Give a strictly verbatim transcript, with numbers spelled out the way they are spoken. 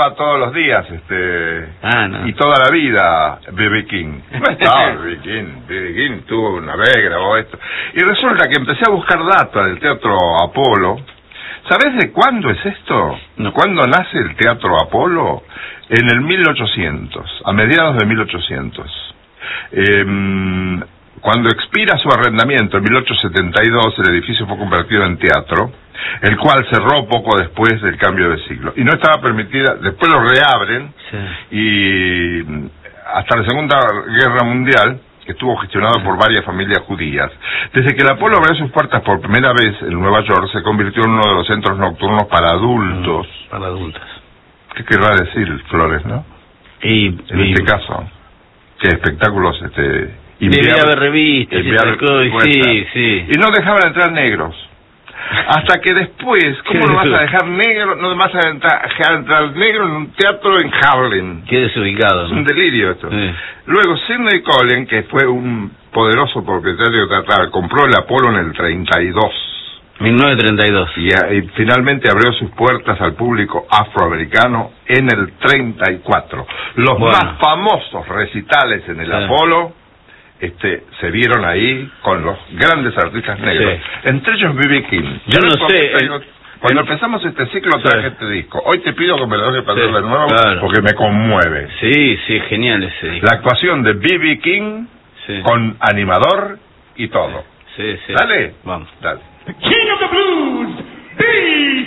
estaba todos los días, este, ah, no. y toda la vida B B King. No estaba B B King, B B King tuvo una vez, grabó esto. Y resulta que empecé a buscar datos del Teatro Apolo. ¿Sabés de cuándo es esto? No. ¿Cuándo nace el Teatro Apolo? En el mil ochocientos, a mediados de mil ochocientos. Eh, cuando expira su arrendamiento en mil ochocientos setenta y dos, el edificio fue convertido en teatro, el cual cerró poco después del cambio de siglo. Y no estaba permitida, después lo reabren, sí. Y hasta la Segunda Guerra Mundial estuvo gestionado por varias familias judías. Desde que el Apolo abrió sus puertas por primera vez en Nueva York, se convirtió en uno de los centros nocturnos para adultos. Mm, para adultos. ¿Qué querrá decir, Flores, no? Y, en y, este caso, ¿qué espectáculos, este... Debía haber revistas, enviar, sí, sí. Y no dejaban entrar negros. Hasta que después, ¿cómo no vas a dejar negro? No vas a dejar entrar negro en un teatro en Harlem. Qué desubicado, ¿no? Es un delirio esto. Sí. Luego Sidney Collen, que fue un poderoso propietario teatral, compró el Apolo en el treinta y dos. mil novecientos treinta y dos. Y, y finalmente abrió sus puertas al público afroamericano en el treinta y cuatro. Los bueno. más famosos recitales en el sí. Apolo este se vieron ahí con los grandes artistas negros, sí. entre ellos B B King. Yo no sé, el, cuando el, empezamos este ciclo traje sí. este disco. Hoy te pido que me lo dejes pasar sí, de nuevo, claro. porque me conmueve. Sí, sí, genial ese disco. La actuación de B B King sí. con animador y todo. Sí, sí. Dale, vamos. Dale. The King of the Blues, B.